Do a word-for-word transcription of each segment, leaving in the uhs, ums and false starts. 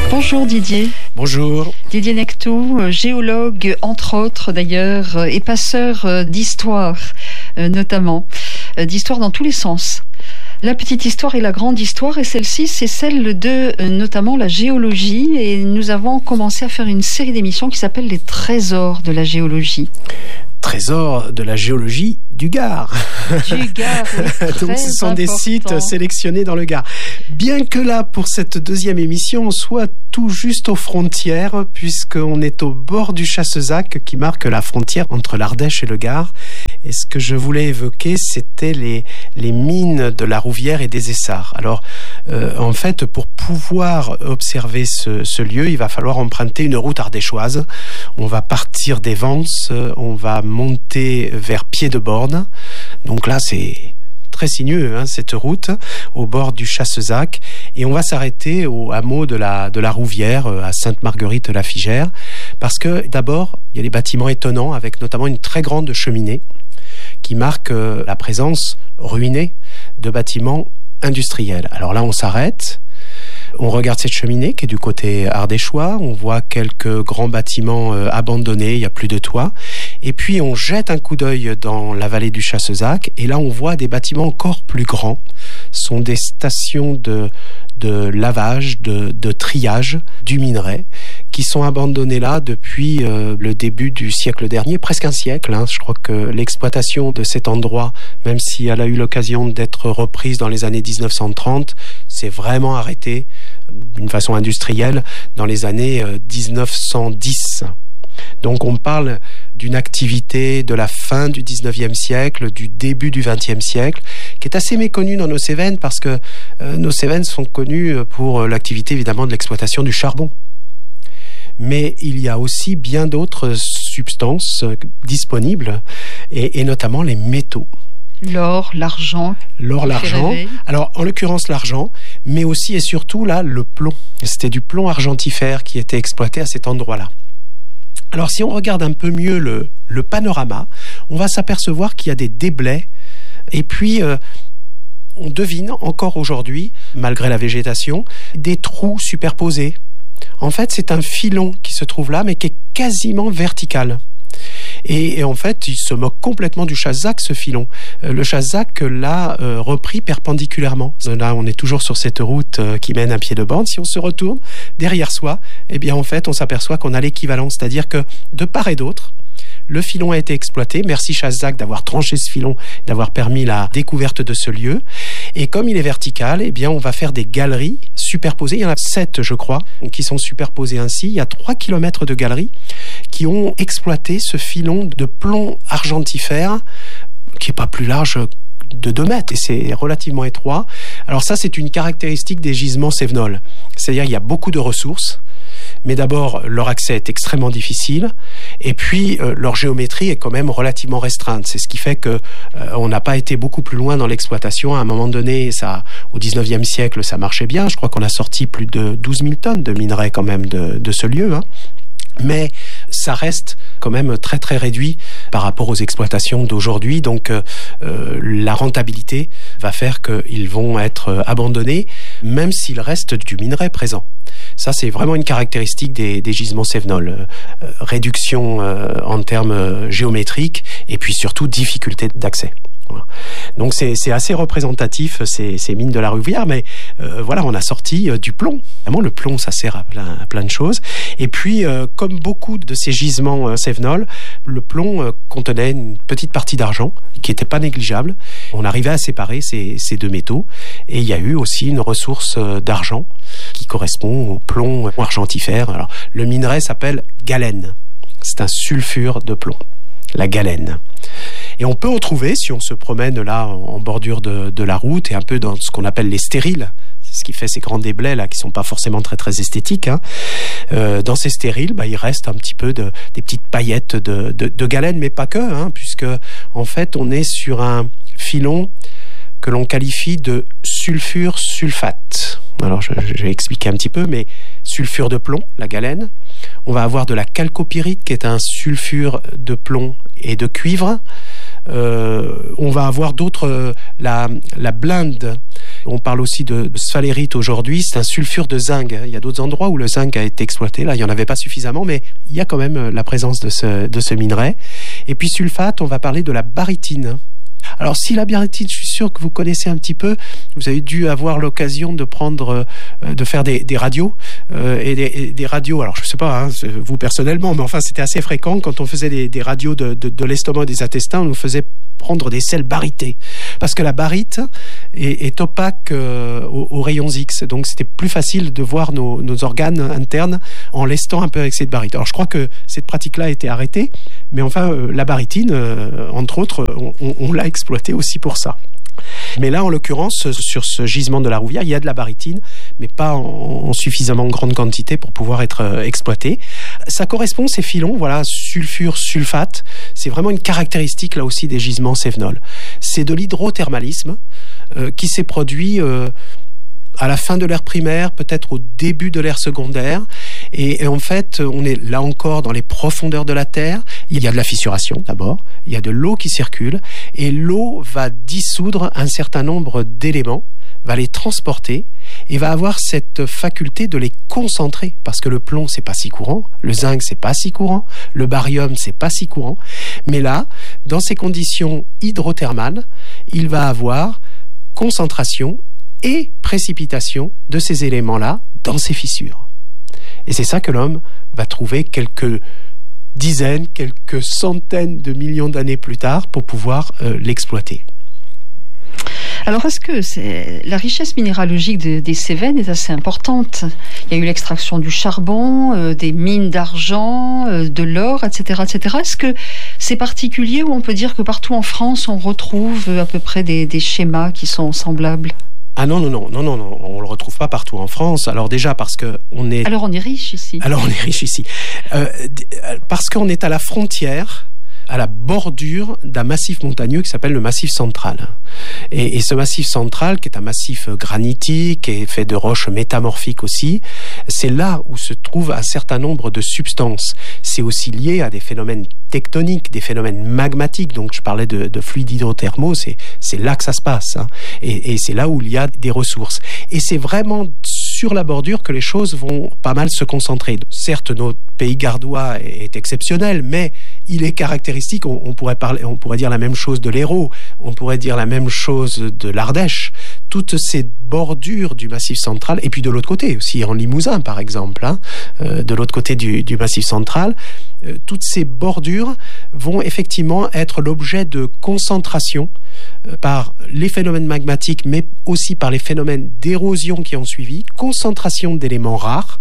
Bonjour Didier. Bonjour. Didier Nectou, géologue entre autres d'ailleurs, et passeur d'histoire notamment, d'histoire dans tous les sens. La petite histoire et la grande histoire, et celle-ci, c'est celle de notamment la géologie, et nous avons commencé à faire une série d'émissions qui s'appelle Les Trésors de la géologie. Trésors de la géologie du Gard. Du Gard, oui, donc ce sont important. Des sites sélectionnés dans le Gard. Bien que là, pour cette deuxième émission, on soit tout juste aux frontières, puisqu'on est au bord du Chassezac, qui marque la frontière entre l'Ardèche et le Gard. Et ce que je voulais évoquer, c'était les, les mines de la Rouvière et des Essarts. Alors, euh, en fait, pour pouvoir observer ce, ce lieu, il va falloir emprunter une route ardéchoise. On va partir des Vences, on va monter vers Pied-de-Borne. Donc là, c'est très sinueux, hein, cette route, au bord du Chassezac. Et on va s'arrêter au hameau de la, de la Rouvière, à Sainte-Marguerite-la-Figère. Parce que, d'abord, il y a des bâtiments étonnants, avec notamment une très grande cheminée, qui marque la présence ruinée de bâtiments industriels. Alors là, on s'arrête. On regarde cette cheminée qui est du côté ardéchois, on voit quelques grands bâtiments euh, abandonnés, il n'y a plus de toit. Et puis on jette un coup d'œil dans la vallée du Chassezac, et là on voit des bâtiments encore plus grands. Ce sont des stations de, de lavage, de, de triage du minerai, qui sont abandonnés là depuis euh, le début du siècle dernier, presque un siècle. Hein. Je crois que l'exploitation de cet endroit, même si elle a eu l'occasion d'être reprise dans les années dix-neuf cent trente, s'est vraiment arrêtée d'une façon industrielle dans les années euh, dix-neuf cent dix. Donc on parle d'une activité de la fin du dix-neuvième siècle, du début du vingtième siècle, qui est assez méconnue dans nos Cévennes, parce que euh, nos Cévennes sont connues pour l'activité évidemment de l'exploitation du charbon. Mais il y a aussi bien d'autres substances disponibles, et, et notamment les métaux. L'or, l'argent. L'or, l'argent. Alors, en l'occurrence, l'argent, mais aussi et surtout, là, le plomb. C'était du plomb argentifère qui était exploité à cet endroit-là. Alors, si on regarde un peu mieux le, le panorama, on va s'apercevoir qu'il y a des déblais. Et puis, euh, on devine encore aujourd'hui, malgré la végétation, des trous superposés. En fait, c'est un filon qui se trouve là, mais qui est quasiment vertical. Et, et en fait, il se moque complètement du Chassezac, ce filon. Euh, le Chassezac l'a euh, repris perpendiculairement. Là, on est toujours sur cette route euh, qui mène à Pied-de-Borne. Si on se retourne derrière soi, eh bien, en fait, on s'aperçoit qu'on a l'équivalent. C'est-à-dire que, de part et d'autre, le filon a été exploité. Merci Chassezac d'avoir tranché ce filon, d'avoir permis la découverte de ce lieu. Et comme il est vertical, eh bien, on va faire des galeries superposées. Il y en a sept, je crois, qui sont superposées ainsi. Il y a trois kilomètres de galeries qui ont exploité ce filon de plomb argentifère qui est pas plus large de deux mètres, et c'est relativement étroit. Alors ça, c'est une caractéristique des gisements cévenols. C'est-à-dire qu'il y a beaucoup de ressources, mais d'abord, leur accès est extrêmement difficile, et puis euh, leur géométrie est quand même relativement restreinte. C'est ce qui fait que euh, on n'a pas été beaucoup plus loin dans l'exploitation. À un moment donné, ça, au dix-neuvième siècle, ça marchait bien. Je crois qu'on a sorti plus de douze mille tonnes de minerais quand même de, de ce lieu, hein. Mais ça reste quand même très très réduit par rapport aux exploitations d'aujourd'hui. Donc euh, la rentabilité va faire qu'ils vont être abandonnés, même s'il reste du minerai présent. Ça, c'est vraiment une caractéristique des, des gisements cévenols. Euh, réduction euh, en termes géométriques, et puis surtout difficulté d'accès. Voilà. Donc c'est, c'est assez représentatif, ces, ces mines de la Rouvière, mais euh, voilà, on a sorti euh, du plomb. Vraiment, le plomb, ça sert à plein, à plein de choses. Et puis, euh, comme beaucoup de ces gisements euh, cévenols, le plomb euh, contenait une petite partie d'argent qui n'était pas négligeable. On arrivait à séparer ces, ces deux métaux, et il y a eu aussi une ressource euh, d'argent qui correspond au plomb argentifère. Alors, le minerai s'appelle galène. C'est un sulfure de plomb, la galène. Et on peut en trouver, si on se promène là en bordure de, de la route, et un peu dans ce qu'on appelle les stériles. C'est ce qui fait ces grands déblais là qui sont pas forcément très très esthétiques. Hein. Euh, dans ces stériles, bah, il reste un petit peu de, des petites paillettes de, de, de galène, mais pas que, hein, puisque en fait on est sur un filon que l'on qualifie de sulfure sulfate. Alors je, je vais expliquer un petit peu, mais sulfure de plomb, la galène. On va avoir de la chalcopyrite qui est un sulfure de plomb et de cuivre. Euh, on va avoir d'autres, euh, la, la blinde On parle aussi de sphalérite aujourd'hui, c'est un sulfure de zinc. Il y a d'autres endroits où le zinc a été exploité, là il n'y en avait pas suffisamment, mais il y a quand même la présence de ce, de ce minerai. Et puis sulfate, on va parler de la barytine. Alors si la barytine, je suis sûr que vous connaissez un petit peu, vous avez dû avoir l'occasion de prendre, euh, de faire des, des radios euh, et, des, et des radios. Alors je sais pas, hein, vous personnellement, mais enfin c'était assez fréquent quand on faisait des, des radios de, de, de l'estomac et des intestins, on nous faisait prendre des sels barytés parce que la baryte est, est opaque euh, aux, aux rayons X, donc c'était plus facile de voir nos, nos organes internes en lestant un peu avec cette baryte. Alors je crois que cette pratique-là a été arrêtée, mais enfin euh, la barytine, euh, entre autres, on, on, on l'a exploitée aussi pour ça. Mais là, en l'occurrence, sur ce gisement de la Rouvière, il y a de la barytine, mais pas en, en suffisamment grande quantité pour pouvoir être euh, exploité. Ça correspond, ces filons, voilà, sulfure, sulfate, c'est vraiment une caractéristique, là aussi, des gisements cévenols. C'est de l'hydrothermalisme euh, qui s'est produit euh, à la fin de l'ère primaire, peut-être au début de l'ère secondaire. Et, et en fait, on est là encore dans les profondeurs de la Terre. Il y a de la fissuration d'abord, il y a de l'eau qui circule, et l'eau va dissoudre un certain nombre d'éléments, va les transporter, et va avoir cette faculté de les concentrer, parce que le plomb, c'est pas si courant, le zinc, c'est pas si courant, le barium, c'est pas si courant. Mais là, dans ces conditions hydrothermales, il va avoir concentration et précipitation de ces éléments-là dans ces fissures. Et c'est ça que l'homme va trouver quelques dizaines, quelques centaines de millions d'années plus tard pour pouvoir euh, l'exploiter. Alors, est-ce que c'est... la richesse minéralogique de, des Cévennes est assez importante? Il y a eu l'extraction du charbon, euh, des mines d'argent, euh, de l'or, et cetera, et cetera. Est-ce que c'est particulier ou on peut dire que partout en France, on retrouve à peu près des, des schémas qui sont semblables? Ah non, non, non, non, non, non, on le retrouve pas partout en France. Alors déjà parce que on est... Alors on est riche ici. Alors on est riche ici. Euh, parce qu'on est à la frontière, à la bordure d'un massif montagneux qui s'appelle le Massif central. Et, et ce massif central, qui est un massif granitique et fait de roches métamorphiques aussi, c'est là où se trouve un certain nombre de substances. C'est aussi lié à des phénomènes tectoniques, des phénomènes magmatiques. Donc je parlais de, de fluides hydrothermaux, c'est, c'est là que ça se passe. Hein. Et, et c'est là où il y a des ressources. Et c'est vraiment sur la bordure que les choses vont pas mal se concentrer. Certes, notre pays gardois est exceptionnel, mais il est caractéristique. On, on pourrait parler, on pourrait dire la même chose de l'Hérault, on pourrait dire la même chose de l'Ardèche. Toutes ces bordures du Massif central, et puis de l'autre côté aussi, en Limousin par exemple, hein, euh, de l'autre côté du, du Massif central, euh, toutes ces bordures vont effectivement être l'objet de concentration euh, par les phénomènes magmatiques, mais aussi par les phénomènes d'érosion qui ont suivi, concentration d'éléments rares,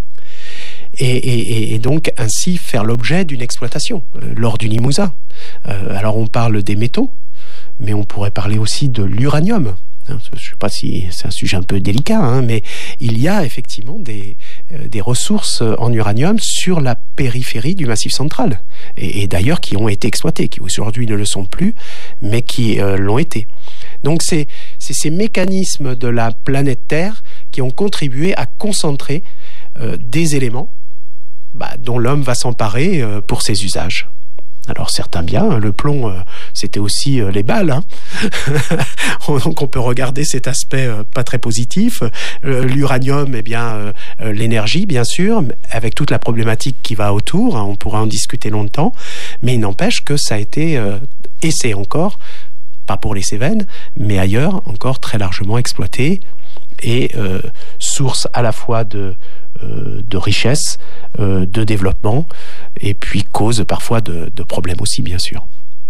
et, et, et donc ainsi faire l'objet d'une exploitation euh, lors du Limousin. Euh, alors on parle des métaux, mais on pourrait parler aussi de l'uranium. Je ne sais pas si c'est un sujet un peu délicat, hein, mais il y a effectivement des, euh, des ressources en uranium sur la périphérie du Massif central, et, et d'ailleurs qui ont été exploitées, qui aujourd'hui ne le sont plus, mais qui euh, l'ont été. Donc c'est, c'est ces mécanismes de la planète Terre qui ont contribué à concentrer euh, des éléments bah, dont l'homme va s'emparer euh, pour ses usages. Alors certains biens, le plomb, euh, c'était aussi euh, les balles. Hein. Donc on peut regarder cet aspect euh, pas très positif. Euh, l'uranium, eh bien, euh, euh, l'énergie, bien sûr, avec toute la problématique qui va autour. Hein, on pourra en discuter longtemps. Mais il n'empêche que ça a été, euh, et c'est encore, pas pour les Cévennes, mais ailleurs, encore très largement exploité. Et euh, source à la fois de, euh, de richesse, euh, de développement, et puis cause parfois de, de problèmes aussi, bien sûr.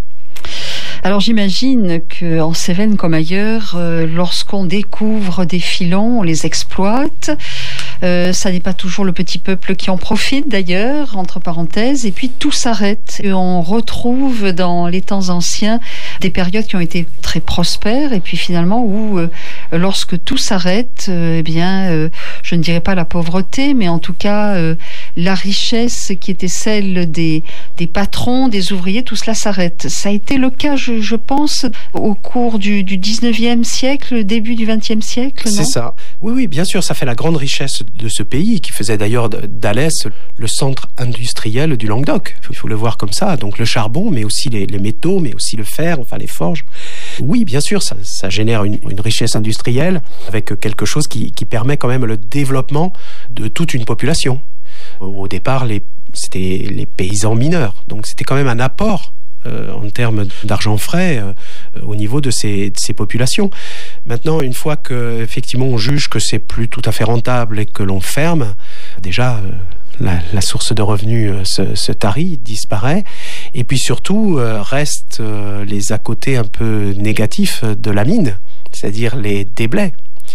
Alors j'imagine qu'en Cévennes comme ailleurs, euh, lorsqu'on découvre des filons, on les exploite. Euh, ça n'est pas toujours le petit peuple qui en profite d'ailleurs, entre parenthèses, et puis tout s'arrête. Et on retrouve dans les temps anciens des périodes qui ont été très prospères, et puis finalement où euh, lorsque tout s'arrête, euh, eh bien, euh, je ne dirais pas la pauvreté, mais en tout cas euh, la richesse qui était celle des, des patrons, des ouvriers, tout cela s'arrête. Ça a été le cas, je, je pense, au cours du, du dix-neuvième siècle, début du vingtième siècle, non ? C'est ça. Oui, oui, bien sûr, ça fait la grande richesse de ce pays, qui faisait d'ailleurs d'Alès le centre industriel du Languedoc. Il faut le voir comme ça. Donc le charbon, mais aussi les, les métaux, mais aussi le fer, enfin les forges. Oui, bien sûr, ça, ça génère une, une richesse industrielle avec quelque chose qui, qui permet quand même le développement de toute une population. Au départ, les, c'était les paysans mineurs. Donc c'était quand même un apport Euh, en termes d'argent frais euh, au niveau de ces, de ces populations. Maintenant, une fois que effectivement on juge que c'est plus tout à fait rentable et que l'on ferme, déjà euh, la, la source de revenus euh, se, se tarit, disparaît, et puis surtout euh, restent euh, les à côté un peu négatifs de la mine, c'est-à-dire les déblais.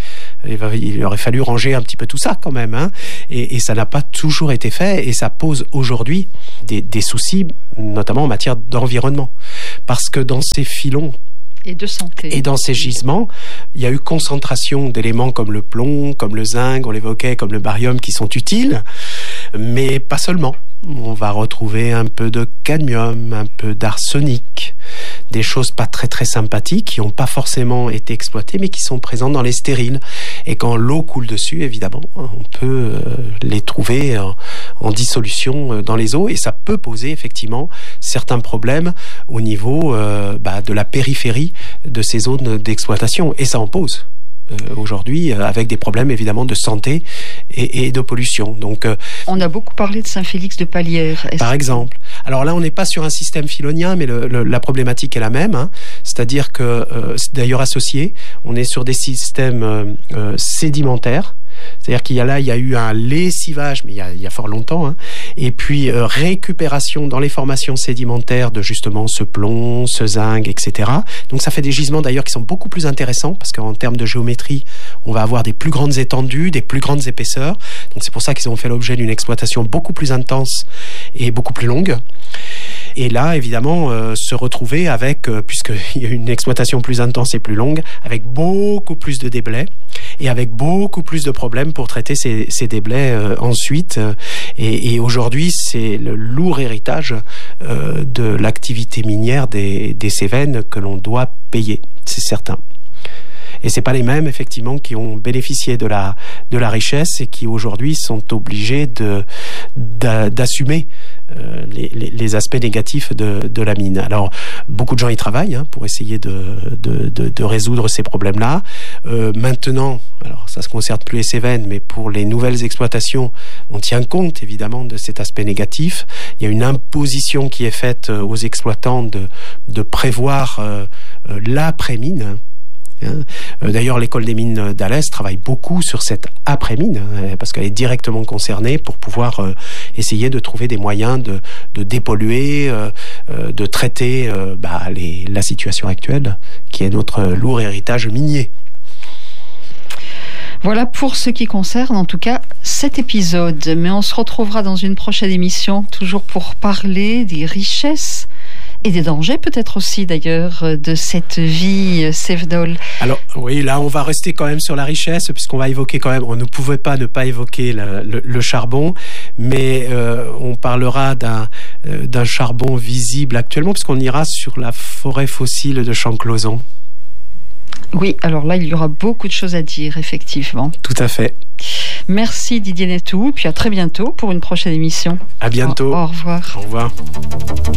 Il aurait fallu ranger un petit peu tout ça quand même, hein, et, et ça n'a pas toujours été fait, et ça pose aujourd'hui des, des soucis, notamment en matière d'environnement, parce que dans ces filons et de santé. Et dans ces gisements, il y a eu concentration d'éléments comme le plomb, comme le zinc, on l'évoquait, comme le barium, qui sont utiles, mais pas seulement. On va retrouver un peu de cadmium, un peu d'arsenic, des choses pas très très sympathiques qui n'ont pas forcément été exploitées, mais qui sont présentes dans les stériles. Et quand l'eau coule dessus, évidemment, on peut les trouver en, en dissolution dans les eaux, et ça peut poser effectivement certains problèmes au niveau euh, bah, de la périphérie de ces zones d'exploitation, et ça en pose. Euh, aujourd'hui, euh, avec des problèmes évidemment de santé et, et de pollution. Donc, euh, on a beaucoup parlé de Saint-Félix de Pallières. Par que... exemple. Alors là, on n'est pas sur un système filonien, mais le, le, la problématique est la même. Hein. C'est-à-dire que, euh, c'est d'ailleurs associé, on est sur des systèmes euh, euh, sédimentaires. C'est-à-dire qu'il y a là, il y a eu un lessivage, mais il y a, il y a fort longtemps, hein, et puis euh, récupération dans les formations sédimentaires de justement ce plomb, ce zinc, et cetera. Donc ça fait des gisements d'ailleurs qui sont beaucoup plus intéressants, parce qu'en termes de géométrie, on va avoir des plus grandes étendues, des plus grandes épaisseurs. Donc c'est pour ça qu'ils ont fait l'objet d'une exploitation beaucoup plus intense et beaucoup plus longue. Et là, évidemment, euh, se retrouver avec, euh, puisqu'il y a une exploitation plus intense et plus longue, avec beaucoup plus de déblais et avec beaucoup plus de problèmes pour traiter ces, ces déblais euh, ensuite. Et, et aujourd'hui, c'est le lourd héritage euh, de l'activité minière des, des Cévennes que l'on doit payer, c'est certain. Et c'est pas les mêmes, effectivement, qui ont bénéficié de la, de la richesse et qui, aujourd'hui, sont obligés de, de, d'assumer euh, les, les, les aspects négatifs de, de la mine. Alors, beaucoup de gens y travaillent hein, pour essayer de, de, de, de résoudre ces problèmes-là. Euh, maintenant, alors ça ne se concerne plus les Cévennes, mais pour les nouvelles exploitations, on tient compte, évidemment, de cet aspect négatif. Il y a une imposition qui est faite aux exploitants de, de prévoir euh, euh, l'après-mine. D'ailleurs, l'école des mines d'Alès travaille beaucoup sur cette après-mine, parce qu'elle est directement concernée pour pouvoir euh, essayer de trouver des moyens de, de dépolluer, euh, de traiter euh, bah, les, la situation actuelle, qui est notre lourd héritage minier. Voilà pour ce qui concerne en tout cas cet épisode, mais on se retrouvera dans une prochaine émission, toujours pour parler des richesses et des dangers peut-être aussi d'ailleurs de cette vie cévenole. Alors oui, là on va rester quand même sur la richesse, puisqu'on va évoquer quand même, on ne pouvait pas ne pas évoquer le, le, le charbon, mais euh, on parlera d'un, euh, d'un charbon visible actuellement, puisqu'on ira sur la forêt fossile de Champclauson. Oui, alors là il y aura beaucoup de choses à dire effectivement. Tout à fait. Merci Didier Netou, puis à très bientôt pour une prochaine émission. À bientôt. Au, au revoir. Au revoir.